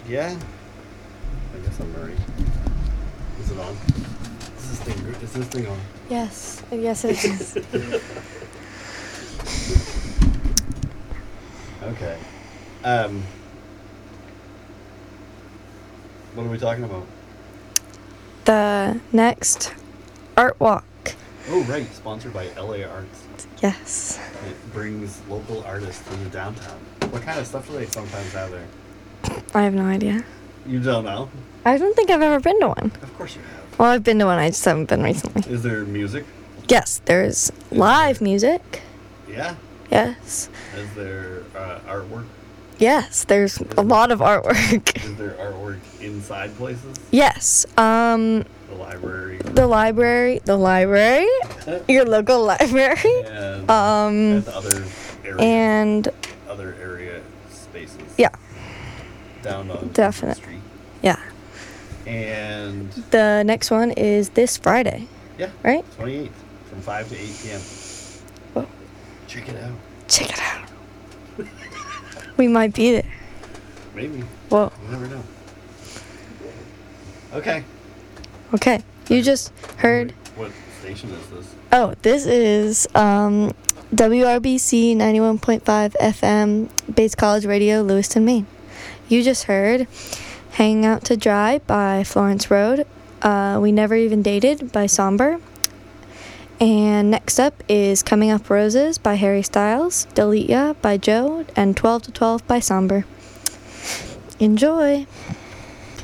Yeah. I guess I'm ready. Is it on? Is this thing on? Yes. Yes, it is. Okay. What are we talking about? The next art walk. Oh, right. Sponsored by LA Arts. Yes. It brings local artists to the downtown. What kind of stuff do they sometimes have there? I have no idea. You don't know? I don't think I've ever been to one. Of course you have. Well, I've been to one. I just haven't been recently. Is there music? Yes, there's live music. Yeah. Yes. Is there artwork? Yes, there's a lot of artwork. Is there artwork inside places? Yes. The library. The library, your local library. And the other area. And other area spaces. yeah. Down on Definite. the street. Yeah. And The next one is this Friday. yeah. Right? 28th from 5 to 8 p.m. Whoa. Check it out. Check it out. We might be there. Maybe. Whoa. You never know. Okay. Okay. You just heard. What station is this? Oh, this is WRBC 91.5 FM, Bates College Radio, Lewiston, Maine. You just heard Hanging Out to Dry by Florence Road, We Never Even Dated by Somber, and next up is Coming Up Roses by Harry Styles, Delete Ya by Joe, and 12 to 12 by Somber. Enjoy!